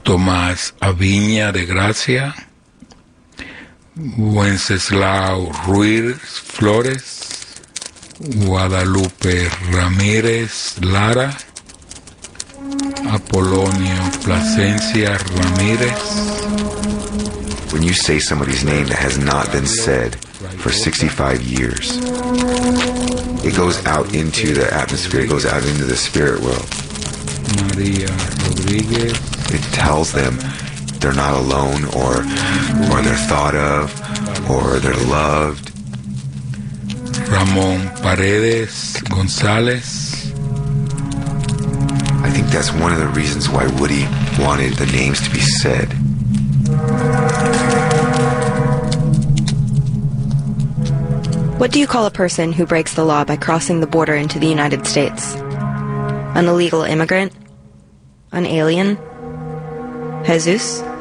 Tomás Aviña de Gracia, Wenceslao Ruiz Flores, Guadalupe Ramírez Lara, Apolonio Plasencia Ramírez. When you say somebody's name that has not been said for 65 years, it goes out into the atmosphere, it goes out into the spirit world. Maria Rodriguez. It tells them they're not alone, or they're thought of, or they're loved. Ramón Paredes González. I think that's one of the reasons why Woody wanted the names to be said. What do you call a person who breaks the law by crossing the border into the United States? An illegal immigrant? An alien? Jesus?